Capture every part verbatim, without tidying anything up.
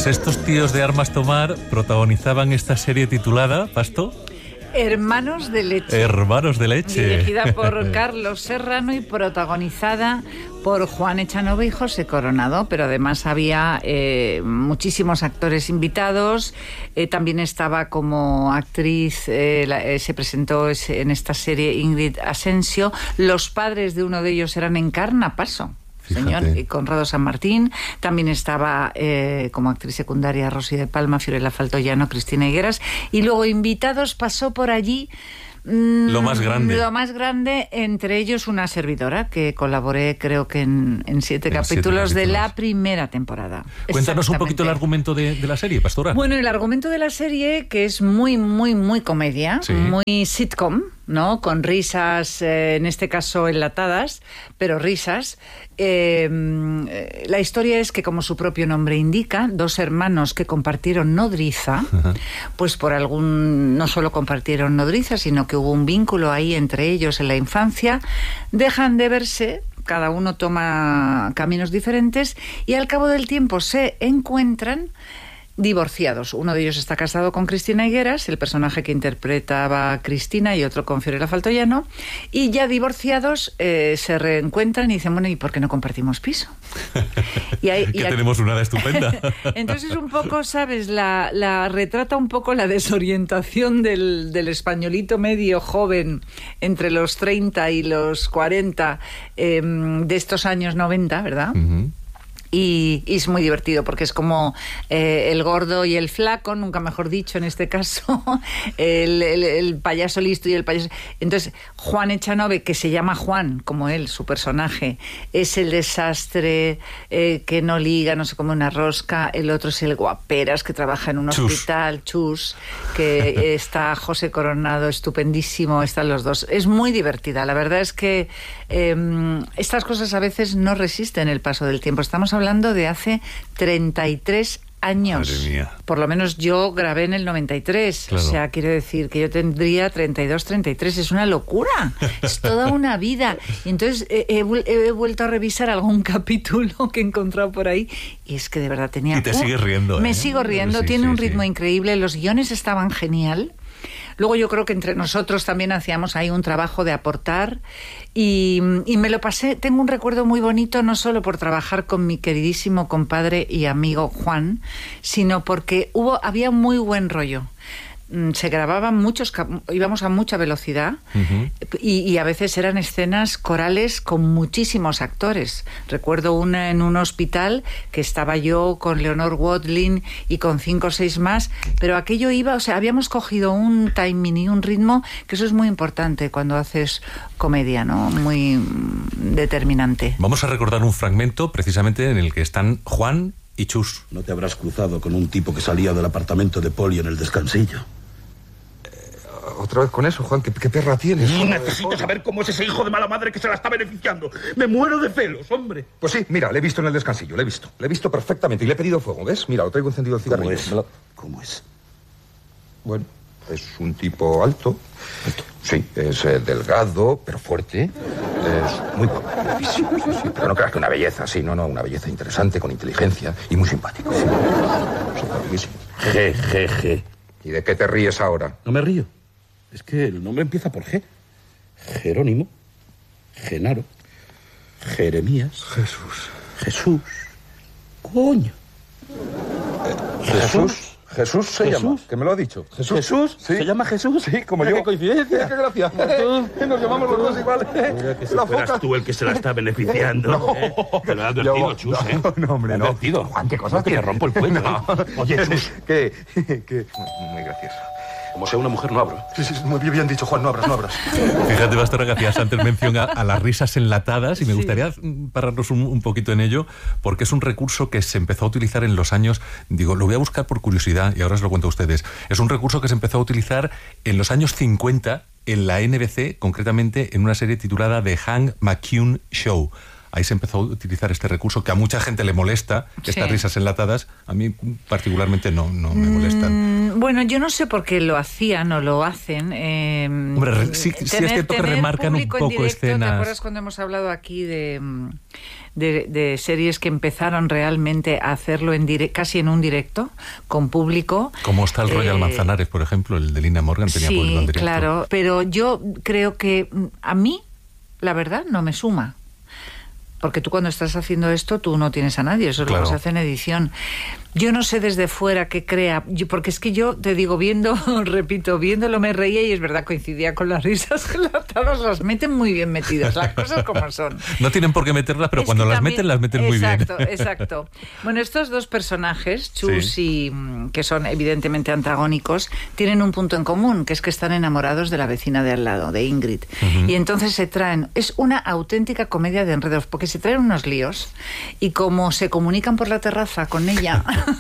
Pues estos tíos de armas tomar protagonizaban esta serie titulada, Pasto... Hermanos de leche. Hermanos de leche. Dirigida por Carlos Serrano y protagonizada por Juan Echanove y José Coronado, pero además había eh, muchísimos actores invitados. Eh, también estaba como actriz, eh, la, eh, se presentó en esta serie Ingrid Asensio. Los padres de uno de ellos eran Encarna Paso. Señor, y Conrado San Martín. También estaba eh, como actriz secundaria Rosy de Palma, Fiorella Faltoyano, Cristina Higueras. Y luego invitados pasó por allí mmm, lo más grande. Lo más grande, entre ellos una servidora que colaboré creo que en, en, siete, en capítulos siete capítulos de la primera temporada. Cuéntanos un poquito el argumento de, de la serie, Pastora. Bueno, el argumento de la serie, que es muy, muy, muy comedia, sí. muy sitcom, ¿no? Con risas, eh, en este caso enlatadas, pero risas. Eh, la historia es que, como su propio nombre indica, dos hermanos que compartieron nodriza, uh-huh. pues por algún, no solo compartieron nodriza, sino que hubo un vínculo ahí entre ellos en la infancia, dejan de verse, cada uno toma caminos diferentes y al cabo del tiempo se encuentran divorciados. Uno de ellos está casado con Cristina Higueras, el personaje que interpretaba a Cristina, y otro con Fiorella Faltoyano, y ya divorciados eh, se reencuentran y dicen, bueno, ¿y por qué no compartimos piso? Y ahí, que y tenemos una edad estupenda. Entonces un poco, ¿sabes? La, la retrata un poco la desorientación del, del españolito medio joven entre los treinta y los cuarenta eh, de estos años noventa, ¿verdad? Uh-huh. Y, y es muy divertido porque es como eh, el gordo y el flaco, nunca mejor dicho en este caso, el, el, el payaso listo y el payaso... Entonces, Juan Echanove, que se llama Juan, como él, su personaje, es el desastre eh, que no liga, no sé, como una rosca. El otro es el guaperas, que trabaja en un Chus. hospital, Chus, que está José Coronado, estupendísimo, están los dos. Es muy divertida, la verdad es que eh, estas cosas a veces no resisten el paso del tiempo. Estamos hablando hablando de hace treinta y tres años. Madre mía. Por lo menos yo grabé en el noventa y tres. Claro. O sea, quiere decir que yo tendría treinta y dos, treinta y tres. Es una locura. Es toda una vida. Y entonces he, he, he vuelto a revisar algún capítulo que he encontrado por ahí y es que de verdad tenía... Y te sigues riendo. Me ¿eh? sigo riendo. Sí, Tiene sí, un ritmo sí. increíble. Los guiones estaban genial. Luego yo creo que entre nosotros también hacíamos ahí un trabajo de aportar y, y me lo pasé, tengo un recuerdo muy bonito no solo por trabajar con mi queridísimo compadre y amigo Juan, sino porque hubo, había muy buen rollo. Se grababan muchos, íbamos a mucha velocidad uh-huh. y, y a veces eran escenas corales con muchísimos actores. Recuerdo una en un hospital que estaba yo con Leonor Watling y con cinco o seis más, pero aquello iba, o sea, habíamos cogido un timing y un ritmo, que eso es muy importante cuando haces comedia, ¿no? Muy determinante. Vamos a recordar un fragmento precisamente en el que están Juan y Chus. No te habrás cruzado con un tipo que salía del apartamento de Poli en el descansillo. Otra vez con eso, Juan, ¿qué, qué perra tienes? No necesito saber cómo es ese hijo de mala madre que se la está beneficiando. Me muero de celos, hombre. Pues sí, mira, le he visto en el descansillo, le he visto. Le he visto perfectamente y le he pedido fuego, ¿ves? Mira, lo traigo encendido el cigarrillo. ¿Cómo es? Lo... ¿Cómo es? Bueno, es un tipo alto. ¿Alto? Sí, es eh, delgado, pero fuerte. Es muy guapo, guapísimo, sí, sí. Pero no creas que una belleza, sí, no, no, una belleza interesante, con inteligencia y muy simpático. Sí, sí, G, G, G. ¿Y de qué te ríes ahora? No me río. Es que el nombre empieza por G. Jerónimo, Genaro, Jeremías. Jesús. Jesús. Coño. Eh, Jesús. Jesús se ¿Jesús? llama, que me lo ha dicho. ¿Jesús? ¿Jesús? ¿Sí? ¿Se llama Jesús? Sí, como Mira, yo. ¡Qué coincidencia! ¡Qué gracia! Nos llamamos los dos igual. Mira que si la fueras foca... tú el que se la está beneficiando. No. ¿eh? Te lo he advertido, Yo, Chus, no, ¿eh? no, hombre, no. Advertido. Juan, ¿qué cosas que te rompo el cuello, no. ¿eh? Oye, Chus. Que, que... Muy gracioso. Como sea una mujer, no abro. Sí, sí, muy bien dicho, Juan, no abras, no abras. Fíjate, Pastora, que hacías antes mención a, a las risas enlatadas y me sí. gustaría pararnos un, un poquito en ello, porque es un recurso que se empezó a utilizar en los años, digo, lo voy a buscar por curiosidad y ahora os lo cuento a ustedes. Es un recurso que se empezó a utilizar en los años cincuenta en la N B C, concretamente en una serie titulada The Hank McCune Show. ahí se empezó a utilizar este recurso que a mucha gente le molesta, estas sí. risas enlatadas. A mí particularmente no, no me molestan. Mm, bueno, yo no sé por qué lo hacían o lo hacen. Eh, Hombre, sí, tener, sí es cierto que remarcan un poco directo, escenas. ¿Te acuerdas cuando hemos hablado aquí de, de, de series que empezaron realmente a hacerlo en dire- casi en un directo, con público? Como está el Royal eh, Manzanares, por ejemplo, el de Lina Morgan tenía sí, público en directo. Claro, pero yo creo que a mí, la verdad, no me suma. Porque tú cuando estás haciendo esto, tú no tienes a nadie, eso es claro. lo que se hace en edición. Yo no sé desde fuera qué crea, yo, porque es que yo te digo, viendo, repito, viéndolo me reía y es verdad, coincidía con las risas enlatadas, las meten muy bien metidas, las cosas como son. No tienen por qué meterlas, pero es cuando las también, meten, las meten muy exacto, bien. Exacto, exacto. Bueno, estos dos personajes, Chus sí. y que son evidentemente antagónicos, tienen un punto en común, que es que están enamorados de la vecina de al lado, de Ingrid. Uh-huh. Y entonces se traen, es una auténtica comedia de enredos, porque se traen unos líos y como se comunican por la terraza con ella...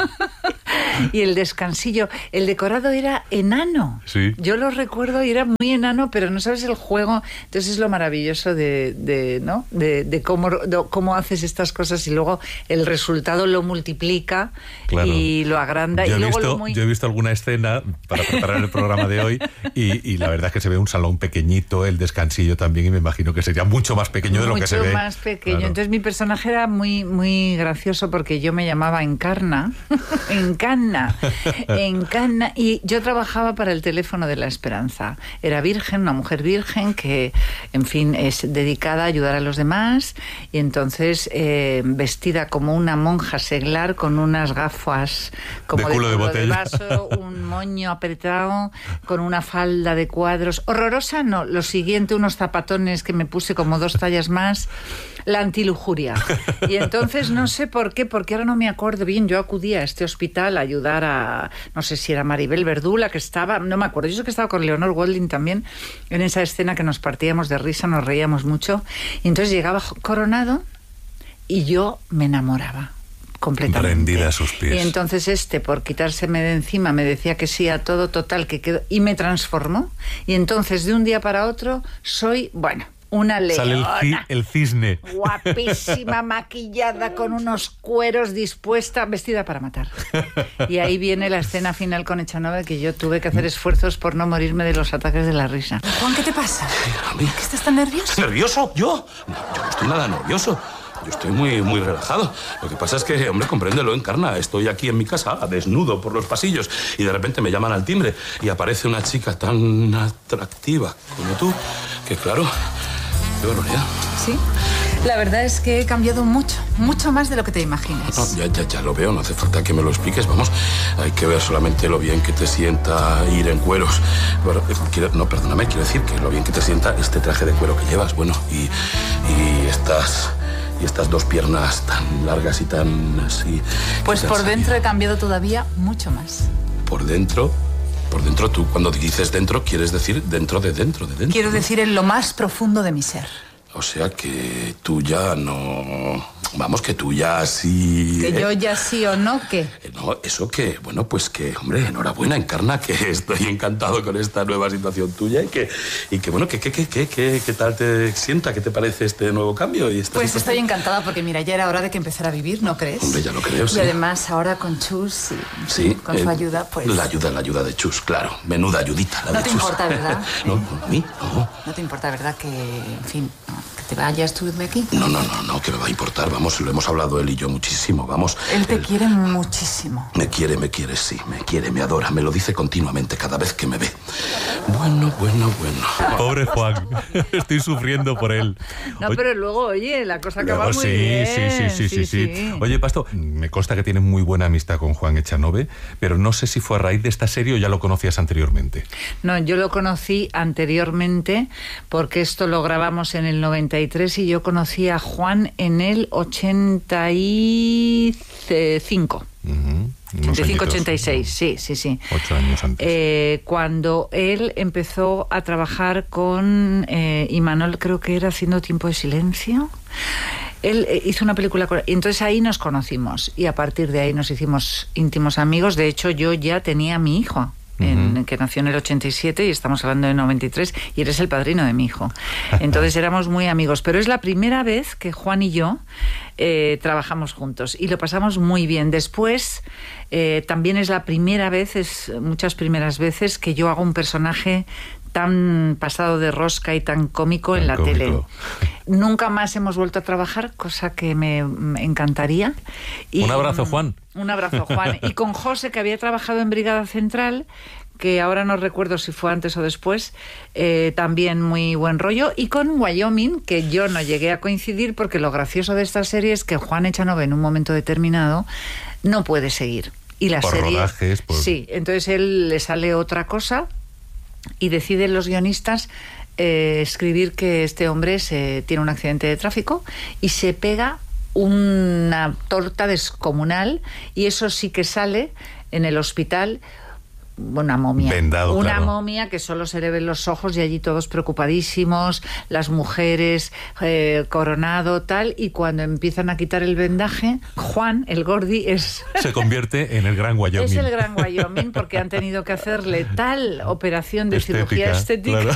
y el descansillo, el decorado era enano. Sí. Yo lo recuerdo y era muy enano, pero no sabes el juego. Entonces es lo maravilloso de, de ¿no? De, de cómo de cómo haces estas cosas y luego el resultado lo multiplica claro. y lo agranda. Yo, y he luego visto, lo muy... yo he visto alguna escena para preparar el programa de hoy y, y la verdad es que se ve un salón pequeñito, el descansillo también, y me imagino que sería mucho más pequeño de lo mucho que se ve. Mucho más pequeño. Claro. Entonces mi personaje era muy, muy gracioso porque yo me llamaba Encarna. Encarna. Encarna. Y yo trabajaba para el teléfono de la esperanza. Era virgen, una mujer virgen que, en fin, es dedicada a ayudar a los demás y entonces eh, vestida como una monja seglar con unas gafas como de culo de, culo botella. de vaso, un moño apretado, con una falda de cuadros. Horrorosa, no. Lo siguiente, unos zapatones que me puse como dos tallas más. La antilujuria. Y entonces no sé por qué, porque ahora no me acuerdo bien. Yo acudí a este hospital a ayudar a, no sé si era Maribel Verdú la que estaba, no me acuerdo. Yo sé que estaba con Leonor Golding también en esa escena que nos partíamos de risa, nos reíamos mucho. Y entonces llegaba Coronado y yo me enamoraba. Completamente. Rendida a sus pies. Y entonces este, por quitárseme de encima, me decía que sí a todo, total, que quedó, y me transformó. Y entonces, de un día para otro, soy, bueno, una leona. Sale el, ci- el cisne. Guapísima, maquillada, con unos cueros, dispuesta, vestida para matar. Y ahí viene la escena final con Echanove, que yo tuve que hacer esfuerzos por no morirme de los ataques de la risa. Juan, ¿qué te pasa? ¿A mí? ¿Qué estás tan nervioso? ¿Nervioso? ¿Yo? No, yo no estoy nada nervioso. Yo estoy muy, muy relajado. Lo que pasa es que, hombre, compréndelo, Encarna. Estoy aquí en mi casa, desnudo por los pasillos, y de repente me llaman al timbre y aparece una chica tan atractiva como tú, que claro, qué barbaridad. Sí, la verdad es que he cambiado mucho, mucho más de lo que te imaginas. No, ya, ya, ya lo veo, no hace falta que me lo expliques, vamos. Hay que ver solamente lo bien que te sienta ir en cueros. Bueno, quiero, no, perdóname, quiero decir que lo bien que te sienta este traje de cuero que llevas, bueno, y, y estas... Y estas dos piernas tan largas y tan así... Pues por dentro he cambiado todavía mucho más. ¿Por dentro? Por dentro, tú cuando dices dentro, quieres decir dentro de dentro de dentro. Quiero ¿no? decir en lo más profundo de mi ser. O sea que tú ya no... Vamos, que tú ya sí... ¿Que ¿eh? yo ya sí o no, qué? Eh, No, eso que, bueno, pues que, hombre, enhorabuena, Encarna, que estoy encantado con esta nueva situación tuya y que, y que bueno, que, que, que, que, que, ¿qué tal te sienta? ¿Qué te parece este nuevo cambio? Y esta Pues situación? estoy encantada porque, mira, ya era hora de que empezara a vivir, ¿no crees? Hombre, ya lo creo, sí. Y además ahora con Chus y Sí, con eh, su ayuda, pues... La ayuda, la ayuda de Chus, claro. Menuda ayudita la No de te Chus. importa, ¿verdad? No, no, a mí, no. No te importa, ¿verdad? Que, en fin, no, que te vayas tú de aquí. No, no, no, no, que me va a importar. Vamos, lo hemos hablado él y yo muchísimo, vamos. Él te Él quiere muchísimo. Me quiere, me quiere, sí, me quiere, me adora. Me lo dice continuamente cada vez que me ve. Bueno, bueno, bueno. Pobre Juan, estoy sufriendo por él. No, Oye, pero luego, oye, la cosa acaba luego muy sí, bien. sí, sí, sí, sí, sí. Oye, Pasto, me consta que tienes muy buena amistad con Juan Echanove, pero no sé si fue a raíz de esta serie o ya lo conocías anteriormente. No, yo lo conocí anteriormente porque esto lo grabamos en el noventa y tres y yo conocí a Juan en el ochenta y cinco. Uh-huh. Unos ochenta y cinco, añitos, ochenta y seis, sí, sí, sí. Ocho años antes. Eh, cuando él empezó a trabajar con eh, Imanol, creo que era Haciendo Tiempo de Silencio. Él eh, hizo una película con... Y entonces ahí nos conocimos y a partir de ahí nos hicimos íntimos amigos. De hecho, yo ya tenía a mi hijo en, uh-huh. que nació en el ochenta y siete y estamos hablando de noventa y tres, y eres el padrino de mi hijo. Entonces éramos muy amigos, pero es la primera vez que Juan y yo eh, trabajamos juntos y lo pasamos muy bien. Después eh, también es la primera vez, es muchas primeras veces que yo hago un personaje tan pasado de rosca y tan cómico tan en la cómico. tele. Nunca más hemos vuelto a trabajar, cosa que me, me encantaría. Y, un abrazo, Juan. Un abrazo, Juan. Y con José, que había trabajado en Brigada Central, que ahora no recuerdo si fue antes o después, eh, también muy buen rollo. Y con Wyoming, que yo no llegué a coincidir, porque lo gracioso de esta serie es que Juan Echanove en un momento determinado no puede seguir. Y la por serie... rodajes, por... Sí, entonces él le sale otra cosa y deciden los guionistas eh, escribir que este hombre se, tiene un accidente de tráfico y se pega una torta descomunal, y eso sí que sale en el hospital. Una momia. Vendado, una claro. momia que solo se le ven los ojos y allí todos preocupadísimos, las mujeres, eh, coronado, tal, y cuando empiezan a quitar el vendaje, Juan, el Gordi, es... se convierte en el gran Wyoming. Es el gran Wyoming, porque han tenido que hacerle tal operación de estética, cirugía estética,